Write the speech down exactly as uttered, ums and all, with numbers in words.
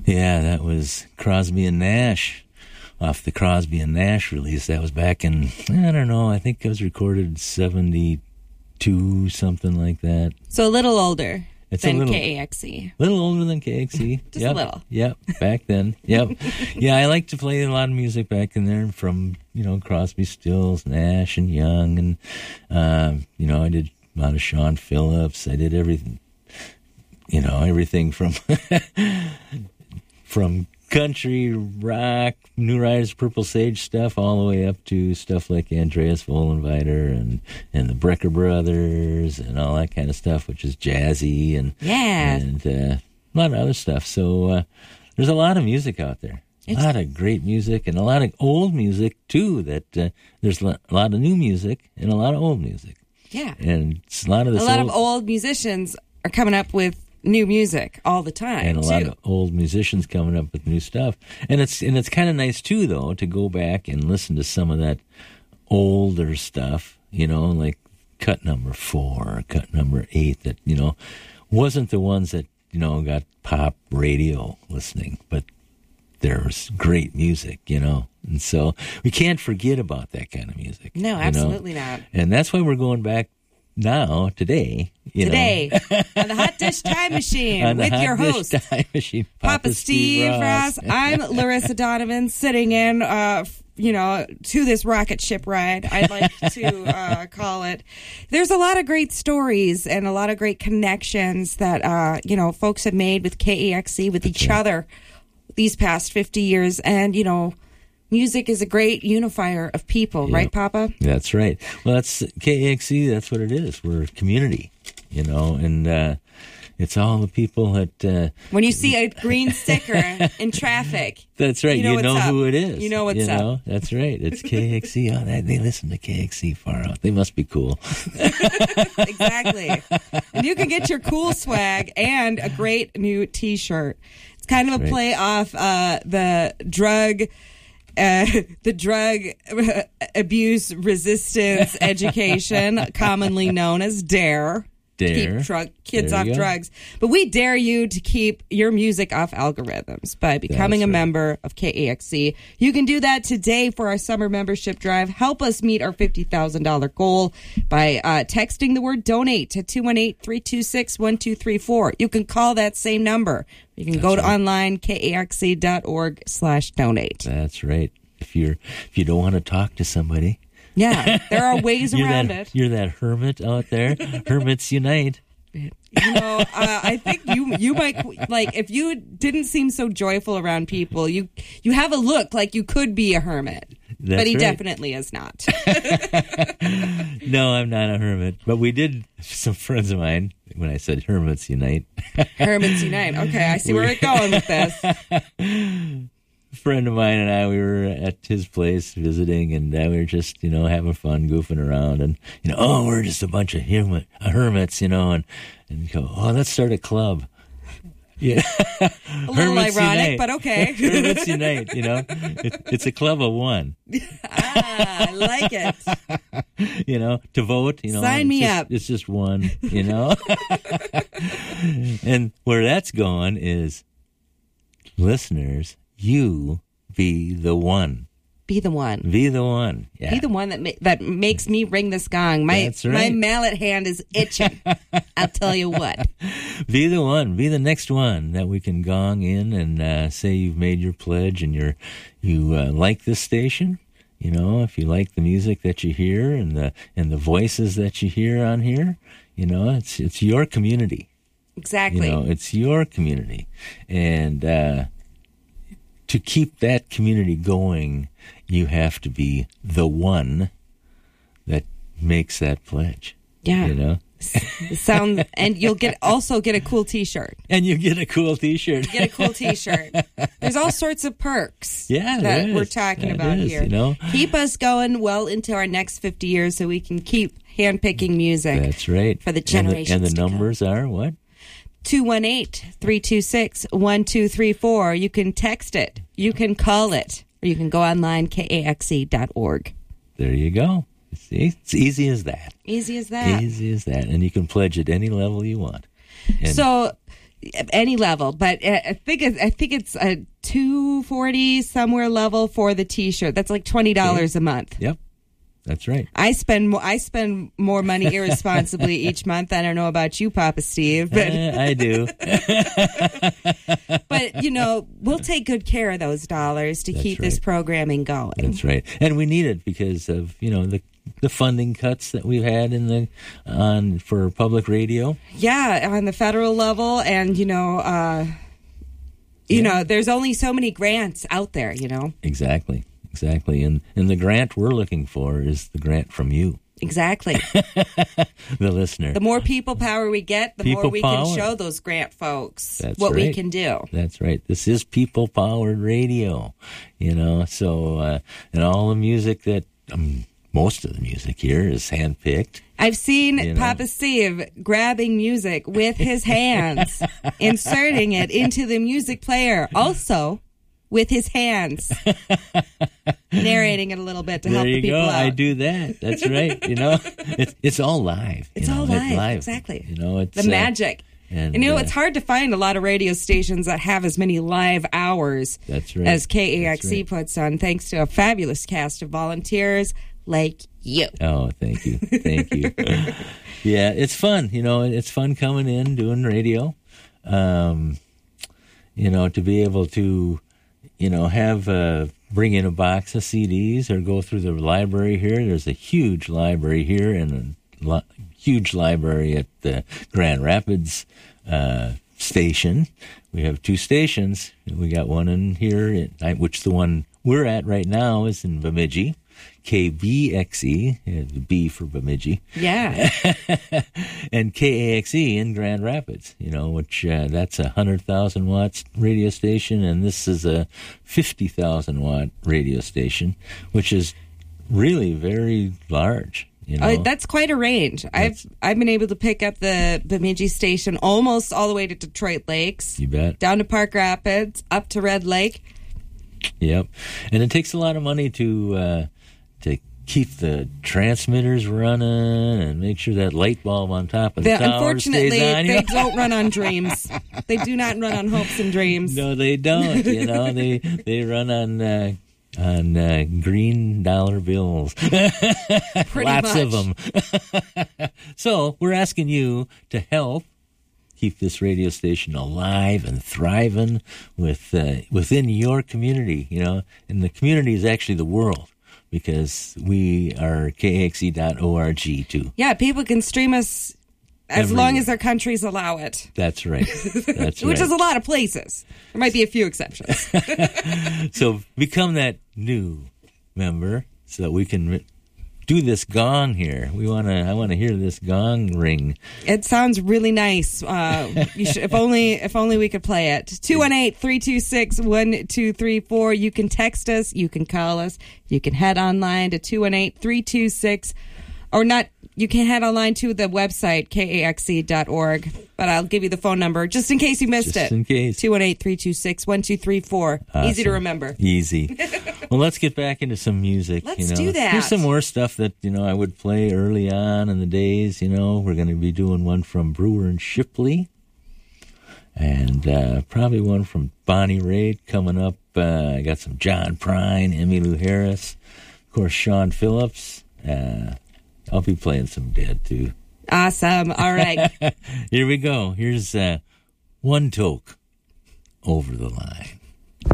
Yeah, that was Crosby and Nash, off the Crosby and Nash release. That was back in, I don't know, I think it was recorded in seventy-two, something like that. So a little older it's than a little, K A X C. A little older than K A X C. Just yep, a little. Yep, back then. Yep. Yeah, I like to play a lot of music back in there from, you know, Crosby, Stills, Nash, and Young. And, uh, you know, I did a lot of Sean Phillips. I did everything, you know, everything from... from country, rock, New Riders, Purple Sage stuff, all the way up to stuff like Andreas Vollenweider and, and the Brecker Brothers and all that kind of stuff, which is jazzy and, yeah. and uh, a lot of other stuff. So uh, there's a lot of music out there. A it's, lot of great music and a lot of old music, too, that uh, there's a lot of new music and a lot of old music. Yeah. And it's a lot of this A lot old, of old musicians are coming up with new music all the time, and a too. lot of old musicians coming up with new stuff, and it's and it's kind of nice too, though, to go back and listen to some of that older stuff. You know, like cut number four, or cut number eight, that you know wasn't the ones that you know got pop radio listening, but there's great music, you know, and so we can't forget about that kind of music. No, absolutely you know? not. And that's why we're going back. Now, today, you today, know. on the Hot Dish Time Machine on with the your Hot host, Dish Time Machine, Papa, Papa Steve, Steve Ross. Ross. I'm Larissa Donovan, sitting in, uh, you know, to this rocket ship ride, I'd like to uh, call it. There's a lot of great stories and a lot of great connections that, uh, you know, folks have made with K A X C, with That's each right. other these past fifty years. And, you know, music is a great unifier of people, yep. right, Papa? That's right. Well, that's K A X C. That's what it is. We're a community, you know, and uh, it's all the people that... Uh, when you see a green sticker in traffic... That's right. You know, you know who it is. You know what's you know? up. That's right. It's K A X C. Oh, they, they listen to K A X C far out. They must be cool. Exactly. And you can get your cool swag and a great new T-shirt. It's kind of a right. play off uh, the drug... Uh, the drug abuse resistance education, commonly known as DARE. Dare. To keep drug, kids there off drugs. But we dare you to keep your music off algorithms by becoming That's a right. member of K A X C. You can do that today for our summer membership drive. Help us meet our fifty thousand dollars goal by uh, texting the word donate to two one eight, three two six, one two three four. You can call that same number. You can That's go to right. online, kaxc.org slash donate. That's right. If you're if you don't want to talk to somebody... Yeah, there are ways you're around that, it. You're that hermit out there. Hermits unite. You know, uh, I think you you might, like, if you didn't seem so joyful around people, you you have a look like you could be a hermit. That's but he right. definitely is not. No, I'm not a hermit. But we did, some friends of mine, when I said hermits unite. Hermits unite. Okay, I see where we're going with this. A friend of mine and I, we were at his place visiting, and uh, we were just, you know, having fun, goofing around, and, you know, oh, we're just a bunch of hermit, uh, hermits, you know, and, and you go, oh, let's start a club. Yeah. A little Hermits ironic, unite. but okay. Hermits unite, you know. It, it's a club of one. Ah, I like it. You know, to vote, you know. Sign it's me just, up. It's just one, you know. And where that's going is, listeners, you be the one. Be the one. Be the one. Yeah. Be the one that ma- that makes me ring this gong. My That's right. my mallet hand is itching. I'll tell you what. Be the one. Be the next one that we can gong in and uh, say you've made your pledge and you're you uh, like this station. You know, if you like the music that you hear and the and the voices that you hear on here, you know, it's it's your community. Exactly. You know, it's your community, and uh, to keep that community going, you have to be the one that makes that pledge. Yeah. You know? Sound, and you'll get also get a cool T-shirt. And you get a cool T-shirt. Get a cool T-shirt. There's all sorts of perks yeah, that is. we're talking That about is, here. You know? Keep us going well into our next fifty years so we can keep handpicking music. That's right. For the generations And the, and the to numbers come. are what? two one eight, three two six, one two three four. You can text it. You can call it. Or you can go online, K A X C dot org. There you go. See? It's easy as that. Easy as that. Easy as that. And you can pledge at any level you want. And so Any level, but I think it's, I think it's a two forty somewhere level for the T-shirt. That's like twenty dollars okay. a month. Yep, that's right. I spend more. I spend more money irresponsibly each month. I don't know about you, Papa Steve, but uh, I do. But you know, we'll take good care of those dollars to that's keep right. this programming going. That's right, and we need it because of you know the. the funding cuts that we've had in the on for public radio. Yeah, on the federal level, and you know, uh, you yeah. know, there's only so many grants out there. You know, exactly, exactly, and and the grant we're looking for is the grant from you, exactly, the listener. The more people power we get, the people more we power. can show those grant folks That's what right. we can do. That's right. This is people powered radio, you know. So uh, and all the music that. Um, Most of the music here is handpicked. I've seen you know. Papa Steve grabbing music with his hands, inserting it into the music player, also with his hands, narrating it a little bit to there help you the people go. out. I do that. That's right. You know, it's it's all live. It's you know? all live. It's live. Exactly. You know, it's the uh, magic. And, and you know, uh, it's hard to find a lot of radio stations that have as many live hours that's right. as K A X C right. puts on, thanks to a fabulous cast of volunteers like you. Oh, thank you. Thank you. Yeah, it's fun. You know, it's fun coming in, doing radio. Um, you know, to be able to, you know, have, uh, bring in a box of C Ds or go through the library here. There's a huge library here and a lo- huge library at the Grand Rapids uh, station. We have two stations. We got one in here, in, which the one we're at right now is in Bemidji. K B X E, the B for Bemidji. Yeah. And K A X E in Grand Rapids, you know, which uh, that's a one hundred thousand watts radio station, and this is a fifty thousand watt radio station, which is really very large. You know? Uh, that's quite a range. That's, I've I've been able to pick up the Bemidji station almost all the way to Detroit Lakes. You bet. Down to Park Rapids, up to Red Lake. Yep. And it takes a lot of money to uh, to keep the transmitters running and make sure that light bulb on top of the, the tower Unfortunately, stays on. they don't run on dreams. They do not run on hopes and dreams. No, they don't. You know, they they run on uh, on uh, green dollar bills. Pretty Lots much. of them. So we're asking you to help keep this radio station alive and thriving with uh, within your community. You know, and the community is actually the world, because we are K A X E dot org too. Yeah, people can stream us as Everywhere. long as their countries allow it. That's right. That's Which right. is a lot of places. There might be a few exceptions. So become that new member so that we can re- do this gong here. We want to. I want to hear this gong ring. It sounds really nice. Uh, you should, if only if only we could play it. two one eight, three two six, one two three four. You can text us. You can call us. You can head online to two one eight, three two six, or not. You can head online to the website, K A X E dot org. But I'll give you the phone number just in case you missed Just it. in case. two one eight, three two six, one two three four. Easy to Awesome. remember. Easy. Well, let's get back into some music. Let's you know. do that. Here's some more stuff that, you know, I would play early on in the days. You know, we're going to be doing one from Brewer and Shipley, and uh, probably one from Bonnie Raitt coming up. Uh, I got some John Prine, Emmylou Harris, of course, Sean Phillips. Uh, I'll be playing some Dead, too. Awesome. All right. Here we go. Here's uh, One Toke, Over the Line.